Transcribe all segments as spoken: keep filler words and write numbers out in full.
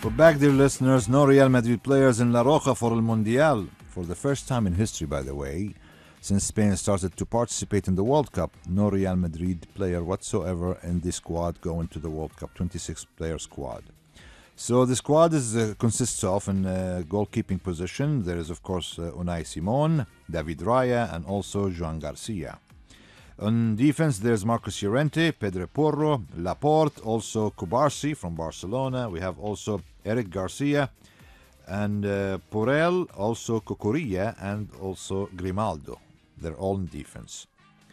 We're back, dear listeners. No Real Madrid players in La Roja for El Mundial. For the first time in history, by the way, since Spain started to participate in the World Cup, no Real Madrid player whatsoever in the squad going to the World Cup, twenty-six player squad. So the squad is uh, consists of in uh, goalkeeping position. There is, of course, uh, Unai Simon, David Raya, and also Joan Garcia. On defense, there's Marcos Llorente, Pedro Porro, Laporte, also Cubarsí from Barcelona. We have also Eric Garcia and uh, Porel, also Cucurella, and also Grimaldo. They're all in defense.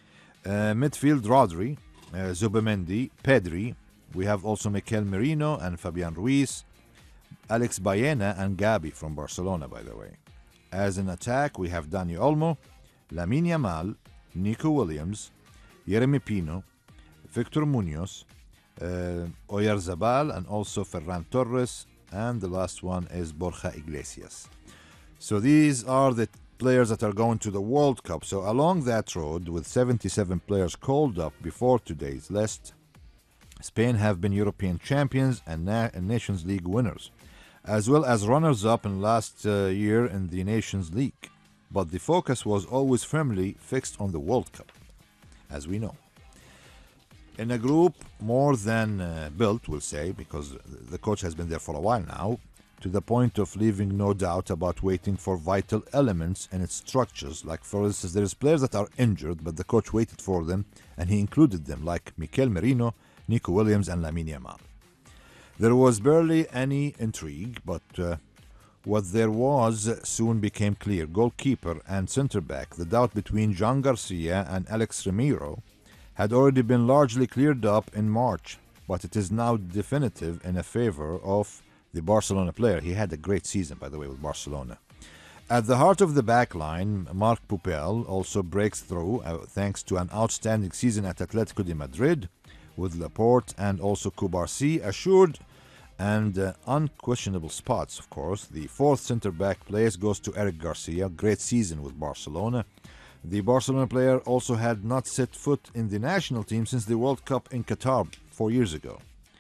Uh, midfield, Rodri, uh, Zubimendi, Pedri. We have also Mikel Merino and Fabian Ruiz, Alex Baena and Gabi from Barcelona, by the way. As an attack, we have Dani Olmo, Lamine Yamal, Nico Williams, Yeremy Pino, Victor Munoz, uh, Oyarzabal, and also Ferran Torres, and the last one is Borja Iglesias. So these are the players that are going to the World Cup. So along that road, with seventy-seven players called up before today's list, Spain have been European champions and, Na- and Nations League winners, as well as runners-up in last uh, year in the Nations League. But the focus was always firmly fixed on the World Cup, as we know. In a group more than uh, built, we'll say, because the coach has been there for a while now, to the point of leaving no doubt about waiting for vital elements in its structures. Like, for instance, there's players that are injured, but the coach waited for them, and he included them, like Mikel Merino, Nico Williams, and Lamine Yamal. There was barely any intrigue, but uh, what there was soon became clear. Goalkeeper and centre-back, the doubt between Joan Garcia and Alex Remiro had already been largely cleared up in March, but it is now definitive in a favor of the Barcelona player. He had a great season, by the way, with Barcelona. At the heart of the back line, Marc Pupel also breaks through uh, thanks to an outstanding season at Atletico de Madrid, with Laporte and also Cubarsí assured and uh, unquestionable spots, of course. The fourth centre-back place goes to Eric Garcia. Great season with Barcelona. The Barcelona player also had not set foot in the national team since the World Cup in Qatar four years ago.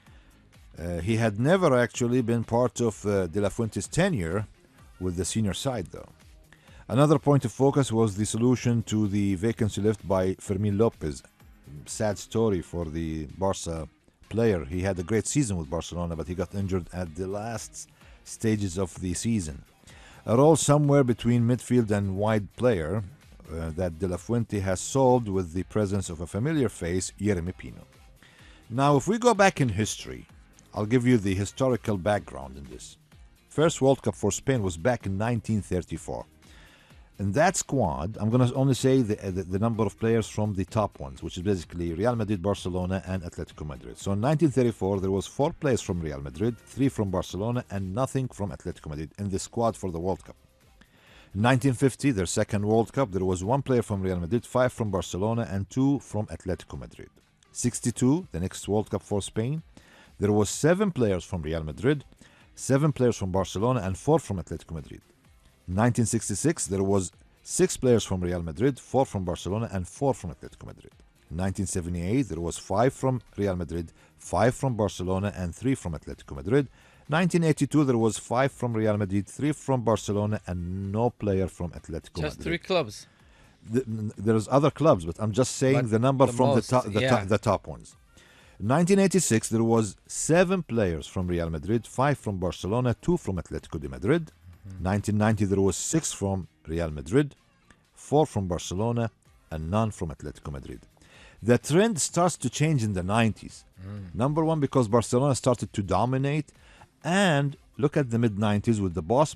Uh, he had never actually been part of uh, De La Fuente's tenure with the senior side, though. Another point of focus was the solution to the vacancy left by Fermín López. Sad story for the Barca player. He had a great season with Barcelona, but he got injured at the last stages of the season. A role somewhere between midfield and wide player uh, that De La Fuente has solved with the presence of a familiar face, Yeremy Pino. Now, if we go back in history, I'll give you the historical background in this. First World Cup for Spain was back in nineteen thirty-four. In that squad, I'm going to only say the, the, the number of players from the top ones, which is basically Real Madrid, Barcelona, and Atletico Madrid. So in nineteen thirty-four, there was four players from Real Madrid, three from Barcelona, and nothing from Atletico Madrid in the squad for the World Cup. In nineteen fifty, their second World Cup, there was one player from Real Madrid, five from Barcelona, and two from Atletico Madrid. sixty-two, the next World Cup for Spain, there was seven players from Real Madrid, seven players from Barcelona, and four from Atletico Madrid. nineteen sixty-six, there was six players from Real Madrid, four from Barcelona, and four from Atletico Madrid. nineteen seventy-eight, there was five from Real Madrid, five from Barcelona, and three from Atletico Madrid. nineteen eighty-two, there was five from Real Madrid, three from Barcelona, and no player from Atletico Just Madrid. three clubs. The, there's other clubs, but I'm just saying But the number the from most, the, top, the, yeah. top, the top ones. In nineteen eighty-six, there was seven players from Real Madrid, five from Barcelona, two from Atletico de Madrid. Mm-hmm. nineteen ninety, there was six from Real Madrid, four from Barcelona, and none from Atletico Madrid. The trend starts to change in the nineties. Mm. Number one, because Barcelona started to dominate, and look at the mid-nineties with the boss